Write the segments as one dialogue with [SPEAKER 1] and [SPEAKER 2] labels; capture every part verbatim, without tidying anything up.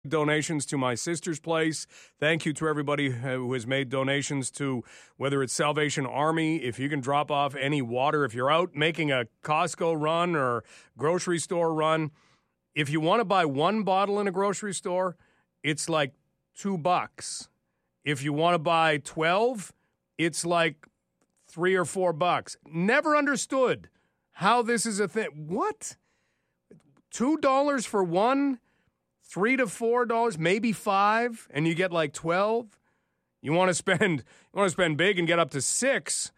[SPEAKER 1] donations to my sister's place. Thank you to everybody who has made donations to whether it's Salvation Army. If you can drop off any water, if you're out making a Costco run or grocery store run, if you want to buy one bottle in a grocery store, it's like two bucks. If you want to buy twelve, it's like three or four bucks. Never understood how this is a thing. What? Two dollars for one? Three to four dollars, maybe five, and you get like twelve. You want to spend, you want to spend big and get up to six.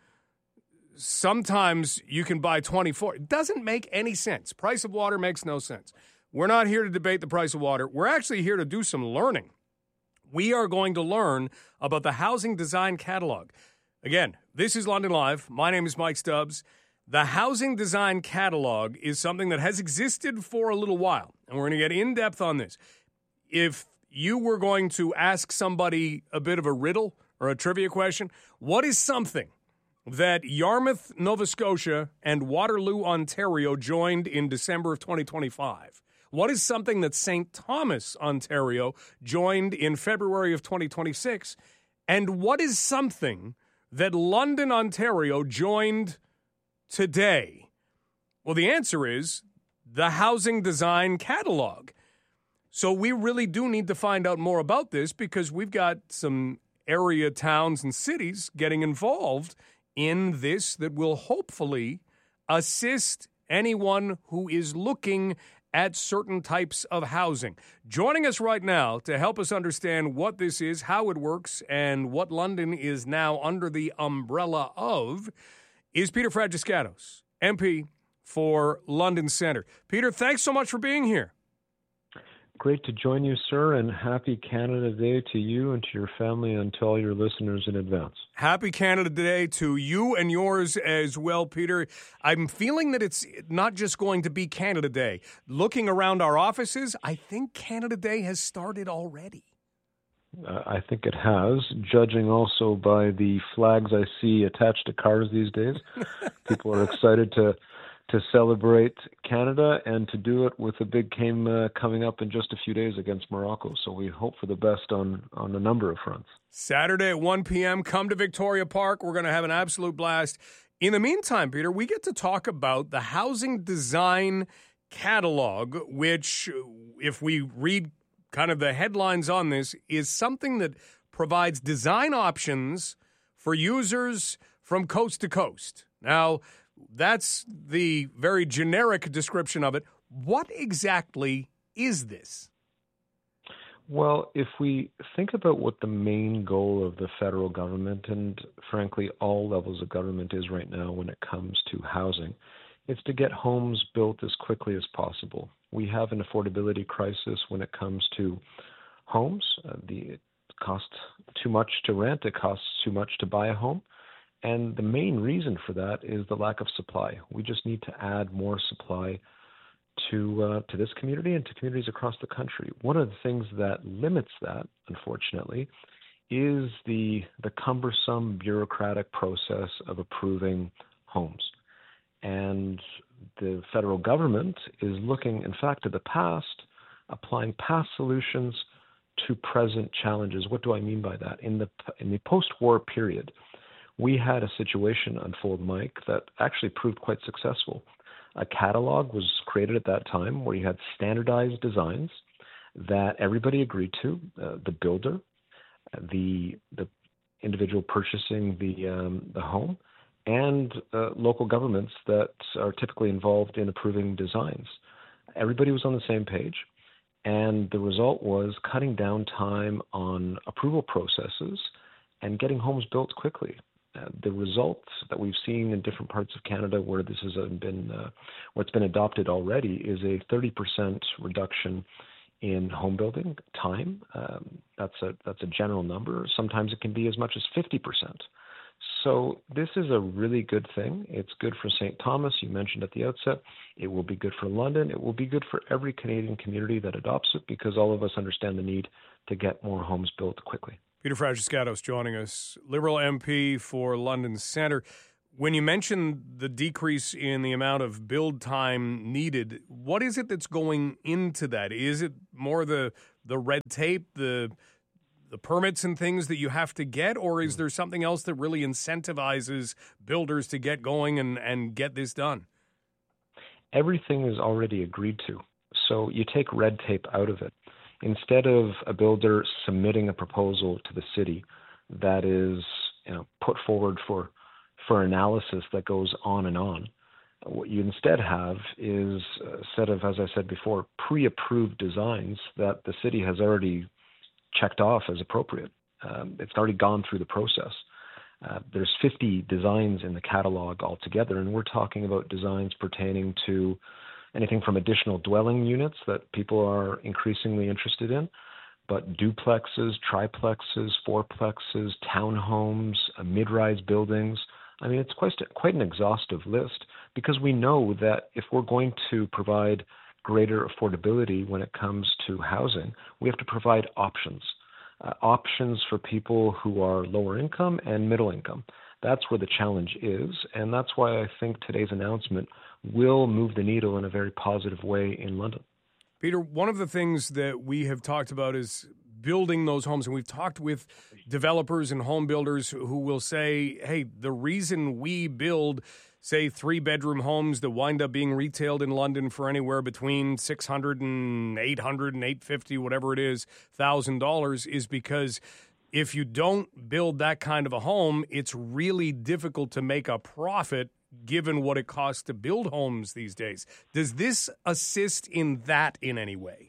[SPEAKER 1] Sometimes you can buy twenty-four. It doesn't make any sense. Price of water makes no sense. We're not here to debate the price of water. We're actually here to do some learning. We are going to learn about the Housing Design Catalog. Again, this is London Live. My name is Mike Stubbs. The Housing Design Catalog is something that has existed for a little while, and we're going to get in-depth on this. If you were going to ask somebody a bit of a riddle or a trivia question, what is something that Yarmouth, Nova Scotia, and Waterloo, Ontario joined in December of twenty twenty-five? What is something that Saint Thomas, Ontario, joined in February of twenty twenty-six? And what is something that London, Ontario, joined today? Well, the answer is the Housing Design Catalog. So we really do need to find out more about this because we've got some area towns and cities getting involved in this that will hopefully assist anyone who is looking at certain types of housing. Joining us right now to help us understand what this is, how it works, and what London is now under the umbrella of is Peter Fragiskatos, M P for London Centre. Peter, thanks so much for being here.
[SPEAKER 2] Great to join you, sir, and happy Canada Day to you and to your family and to all your listeners in advance.
[SPEAKER 1] Happy Canada Day to you and yours as well, Peter. I'm feeling that it's not just going to be Canada Day. Looking around our offices, I think Canada Day has started already.
[SPEAKER 2] Uh, I think it has, judging also by the flags I see attached to cars these days. People are excited to to celebrate Canada and to do it with a big game uh, coming up in just a few days against Morocco. So we hope for the best on, on a number of fronts.
[SPEAKER 1] Saturday at one p.m., come to Victoria Park. We're going to have an absolute blast. In the meantime, Peter, we get to talk about the Housing Design Catalog, which, if we read kind of the headlines on this, is something that provides design options for users from coast to coast. Now, that's the very generic description of it. What exactly is this?
[SPEAKER 2] Well, if we think about what the main goal of the federal government and, frankly, all levels of government is right now when it comes to housing, it's to get homes built as quickly as possible. We have an affordability crisis when it comes to homes. Uh, the, it costs too much to rent. It costs too much to buy a home. And the main reason for that is the lack of supply. We just need to add more supply to uh, to this community and to communities across the country. One of the things that limits that, unfortunately, is the the cumbersome bureaucratic process of approving homes. And the federal government is looking, in fact, to the past, applying past solutions to present challenges. What do I mean by that? In the in the post-war period, we had a situation unfold, Mike, that actually proved quite successful. A catalog was created at that time where you had standardized designs that everybody agreed to, uh, the builder, the the individual purchasing the um, the home, and uh, local governments that are typically involved in approving designs. Everybody was on the same page, and the result was cutting down time on approval processes and getting homes built quickly. Uh, the results that we've seen in different parts of Canada where this has been, uh, where it's been adopted already, is a thirty percent reduction in home building time. Um, that's a that's a general number. Sometimes it can be as much as fifty percent. So this is a really good thing. It's good for Saint Thomas. You mentioned at the outset. It will be good for London. It will be good for every Canadian community that adopts it because all of us understand the need to get more homes built quickly.
[SPEAKER 1] Peter Fragiskatos joining us, Liberal M P for London Centre. When you mentioned the decrease in the amount of build time needed, what is it that's going into that? Is it more the the red tape, the the permits and things that you have to get, or is there something else that really incentivizes builders to get going and, and get this done?
[SPEAKER 2] Everything is already agreed to. So you take red tape out of it. Instead of a builder submitting a proposal to the city that is, you know, put forward for for analysis that goes on and on, what you instead have is a set of, as I said before, pre-approved designs that the city has already checked off as appropriate. Um, it's already gone through the process. Uh, there's fifty designs in the catalog altogether, and we're talking about designs pertaining to anything from additional dwelling units that people are increasingly interested in, but duplexes, triplexes, fourplexes, townhomes, uh, mid-rise buildings. I mean, it's quite, quite an exhaustive list, because we know that if we're going to provide greater affordability when it comes to housing, we have to provide options. Uh, options for people who are lower income and middle income. That's where the challenge is, and that's why I think today's announcement will move the needle in a very positive way in London.
[SPEAKER 1] Peter, one of the things that we have talked about is building those homes, and we've talked with developers and home builders who will say, hey, the reason we build, say, three-bedroom homes that wind up being retailed in London for anywhere between six hundred and eight hundred and eight hundred fifty, whatever it is, thousand dollars, is because if you don't build that kind of a home, it's really difficult to make a profit given what it costs to build homes these days. Does this assist in that in any way?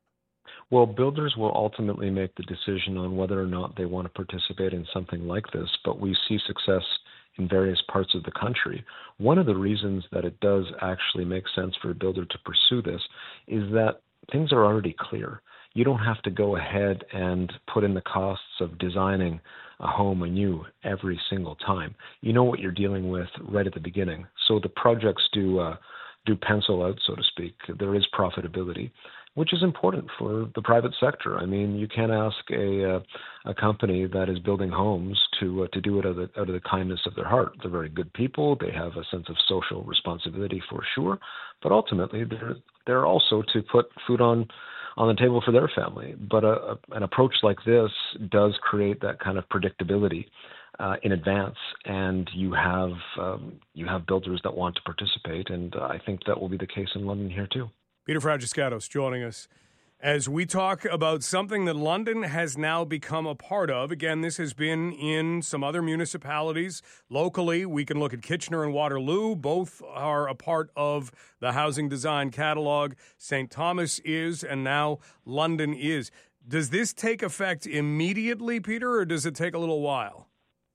[SPEAKER 2] Well, builders will ultimately make the decision on whether or not they want to participate in something like this, but we see success in various parts of the country. One of the reasons that it does actually make sense for a builder to pursue this is that things are already clear. You don't have to go ahead and put in the costs of designing a home anew every single time. You know what you're dealing with right at the beginning. So the projects do uh, do pencil out, so to speak. There is profitability, which is important for the private sector. I mean, you can't ask a uh, a company that is building homes to uh, to do it out of, the, out of the kindness of their heart. They're very good people. They have a sense of social responsibility for sure, but ultimately they're they're also to put food on on the table for their family. But a, a, an approach like this does create that kind of predictability uh, in advance, and you have um, you have builders that want to participate, and uh, I think that will be the case in London here too.
[SPEAKER 1] Peter Fragiskatos joining us as we talk about something that London has now become a part of. Again, this has been in some other municipalities locally. We can look at Kitchener and Waterloo. Both are a part of the housing design catalog. Saint Thomas is, and now London is. Does this take effect immediately, Peter, or does it take a little while?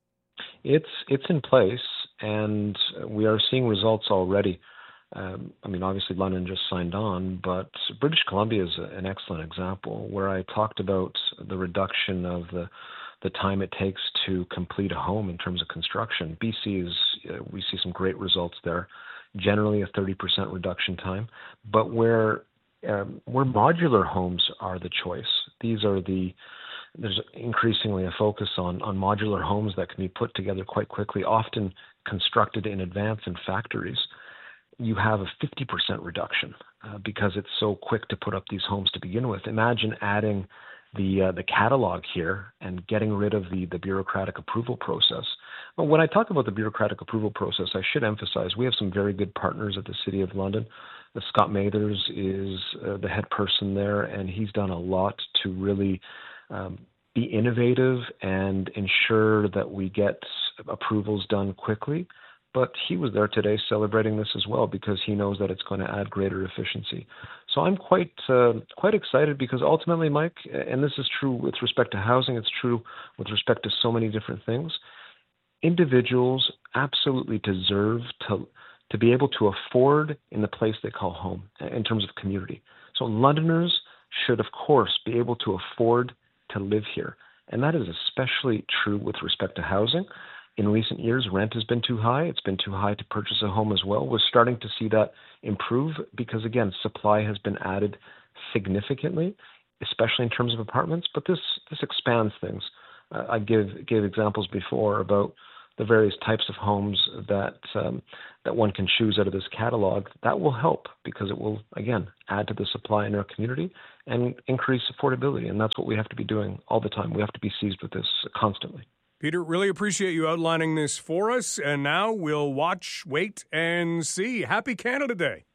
[SPEAKER 2] It's it's in place, and we are seeing results already. Um, I mean, obviously London just signed on, but British Columbia is an excellent example where I talked about the reduction of the the time it takes to complete a home in terms of construction. B C is, uh, we see some great results there, generally a thirty percent reduction time, but where um, where modular homes are the choice. These are the There's increasingly a focus on, on modular homes that can be put together quite quickly, often constructed in advance in factories. You have a fifty percent reduction uh, because it's so quick to put up these homes to begin with. Imagine adding the uh, the catalog here and getting rid of the, the bureaucratic approval process. But when I talk about the bureaucratic approval process, I should emphasize we have some very good partners at the City of London. Uh, Scott Mathers is uh, the head person there, and he's done a lot to really um, be innovative and ensure that we get approvals done quickly. But he was there today celebrating this as well because he knows that it's going to add greater efficiency. So I'm quite uh, quite excited because ultimately, Mike, and this is true with respect to housing, it's true with respect to so many different things, individuals absolutely deserve to to be able to afford in the place they call home in terms of community. So Londoners should, of course, be able to afford to live here. And that is especially true with respect to housing. In recent years, rent has been too high. It's been too high to purchase a home as well. We're starting to see that improve because, again, supply has been added significantly, especially in terms of apartments. But this this expands things. Uh, I give gave examples before about the various types of homes that um, that one can choose out of this catalog, that will help because it will, again, add to the supply in our community and increase affordability. And that's what we have to be doing all the time. We have to be seized with this constantly.
[SPEAKER 1] Peter, really appreciate you outlining this for us. And now we'll watch, wait, and see. Happy Canada Day.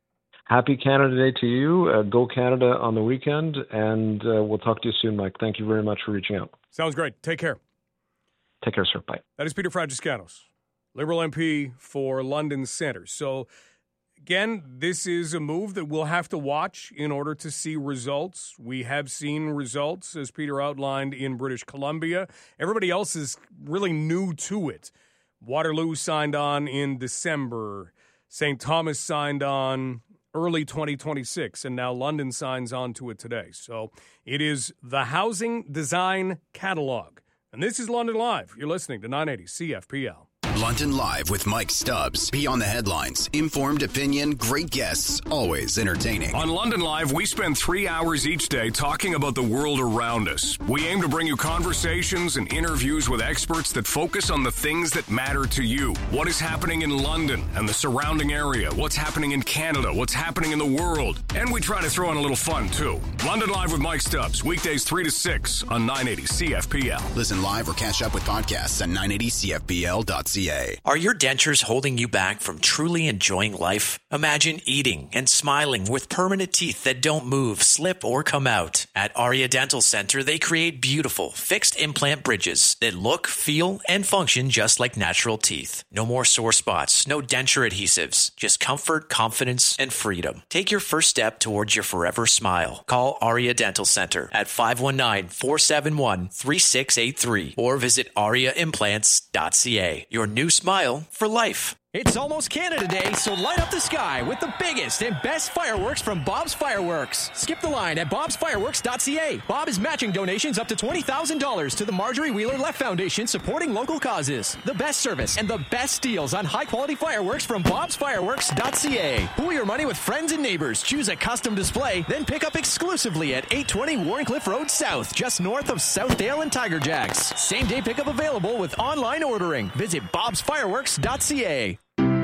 [SPEAKER 2] Happy Canada Day to you. Uh, go Canada on the weekend. And uh, we'll talk to you soon, Mike. Thank you very much for reaching out.
[SPEAKER 1] Sounds great. Take care.
[SPEAKER 2] Take care, sir. Bye.
[SPEAKER 1] That is Peter Fragiskanos, Liberal M P for London Centre. So, again, this is a move that we'll have to watch in order to see results. We have seen results, as Peter outlined, in British Columbia. Everybody else is really new to it. Waterloo signed on in December. Saint Thomas signed on early twenty twenty-six, and now London signs on to it today. So it is the Housing Design Catalog. And this is London Live. You're listening to nine eighty C F P L.
[SPEAKER 3] London Live with Mike Stubbs. Beyond the headlines, informed opinion, great guests, always entertaining.
[SPEAKER 1] On London Live, we spend three hours each day talking about the world around us. We aim to bring you conversations and interviews with experts that focus on the things that matter to you. What is happening in London and the surrounding area? What's happening in Canada? What's happening in the world? And we try to throw in a little fun, too. London Live with Mike Stubbs, weekdays three to six on nine eighty C F P L.
[SPEAKER 3] Listen live or catch up with podcasts at nine eighty C F P L dot C A.
[SPEAKER 4] Are your dentures holding you back from truly enjoying life? Imagine eating and smiling with permanent teeth that don't move, slip, or come out. At Aria Dental Center, they create beautiful, fixed implant bridges that look, feel, and function just like natural teeth. No more sore spots, no denture adhesives, just comfort, confidence, and freedom. Take your first step towards your forever smile. Call Aria Dental Center at five one nine, four seven one, three six eight three or visit aria implants dot c a. Your new smile for life.
[SPEAKER 5] It's almost Canada Day, so light up the sky with the biggest and best fireworks from Bob's Fireworks. Skip the line at bobs fireworks dot c a. Bob is matching donations up to twenty thousand dollars to the Marjorie Wheeler Left Foundation, supporting local causes. The best service and the best deals on high-quality fireworks from bobs fireworks dot c a. Pool your money with friends and neighbors. Choose a custom display, then pick up exclusively at eight twenty Warrencliffe Road South, just north of Southdale and Tiger Jacks. Same-day pickup available with online ordering. Visit bobs fireworks dot c a.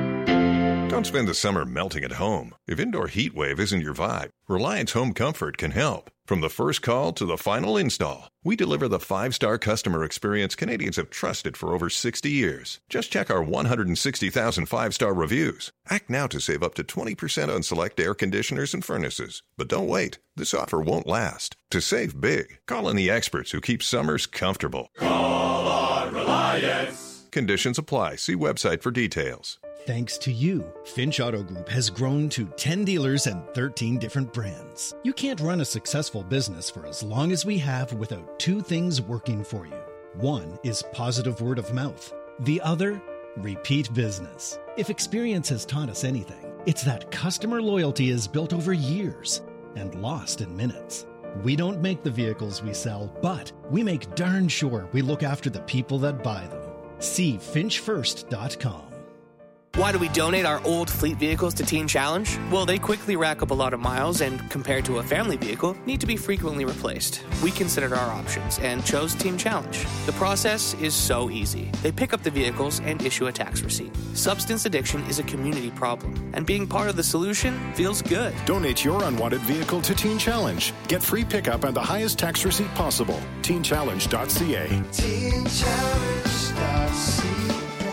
[SPEAKER 6] Don't spend the summer melting at home. If indoor heat wave isn't your vibe, Reliance Home Comfort can help. From the first call to the final install, we deliver the five-star customer experience Canadians have trusted for over sixty years. Just check our one hundred sixty thousand five-star reviews. Act now to save up to twenty percent on select air conditioners and furnaces. But don't wait. This offer won't last. To save big, call in the experts who keep summers comfortable.
[SPEAKER 7] Call on Reliance.
[SPEAKER 6] Conditions apply. See website for details.
[SPEAKER 8] Thanks to you, Finch Auto Group has grown to ten dealers and thirteen different brands. You can't run a successful business for as long as we have without two things working for you. One is positive word of mouth. The other, repeat business. If experience has taught us anything, it's that customer loyalty is built over years and lost in minutes. We don't make the vehicles we sell, but we make darn sure we look after the people that buy them. See finch first dot com.
[SPEAKER 9] Why do we donate our old fleet vehicles to Teen Challenge? Well, they quickly rack up a lot of miles and, compared to a family vehicle, need to be frequently replaced. We considered our options and chose Teen Challenge. The process is so easy. They pick up the vehicles and issue a tax receipt. Substance addiction is a community problem, and being part of the solution feels good.
[SPEAKER 10] Donate your unwanted vehicle to Teen Challenge. Get free pickup and the highest tax receipt possible. teen challenge dot c a. teen challenge dot c a.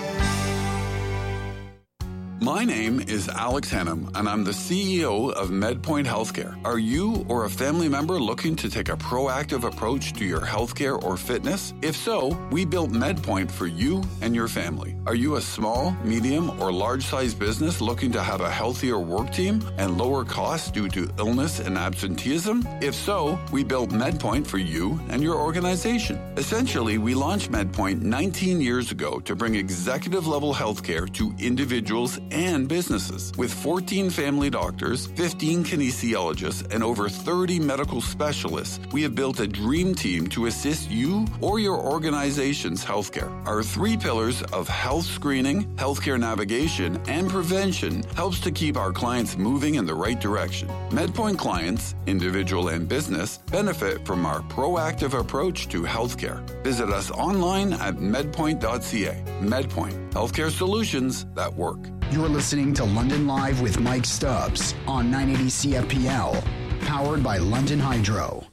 [SPEAKER 11] My name is Alex Hennam, and I'm the C E O of MedPoint Healthcare. Are you or a family member looking to take a proactive approach to your healthcare or fitness? If so, we built MedPoint for you and your family. Are you a small, medium, or large-sized business looking to have a healthier work team and lower costs due to illness and absenteeism? If so, we built MedPoint for you and your organization. Essentially, we launched MedPoint nineteen years ago to bring executive-level healthcare to individuals and businesses. With fourteen family doctors, fifteen kinesiologists, and over thirty medical specialists, we have built a dream team to assist you or your organization's healthcare. Our three pillars of health screening, healthcare navigation, and prevention helps to keep our clients moving in the right direction. MedPoint clients, individual and business, benefit from our proactive approach to healthcare. Visit us online at medpoint dot c a. MedPoint, healthcare solutions that work.
[SPEAKER 12] You're listening to London Live with Mike Stubbs on nine eighty C F P L, powered by London Hydro.